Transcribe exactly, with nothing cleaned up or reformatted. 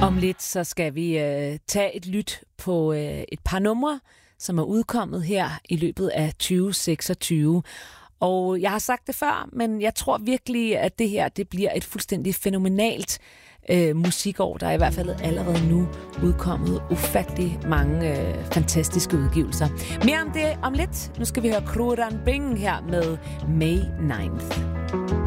Om lidt så skal vi øh, tage et lyt på øh, et par numre, som er udkommet her i løbet af tyve seksogtyve. Og jeg har sagt det før, men jeg tror virkelig, at det her det bliver et fuldstændig fænomenalt øh, musikår. Der er i hvert fald allerede nu udkommet ufattelig mange øh, fantastiske udgivelser. Mere om det om lidt. Nu skal vi høre Kruran Bing her med May ninth.